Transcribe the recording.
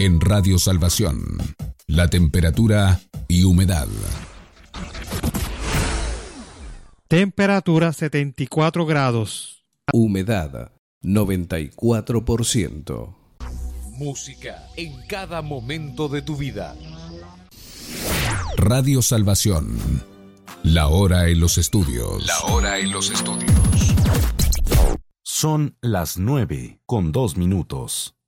En Radio Salvación, la temperatura y humedad. Temperatura 74 grados. Humedad 94%. Música en cada momento de tu vida. Radio Salvación. La hora en los estudios. La hora en los estudios. Son las 9:02.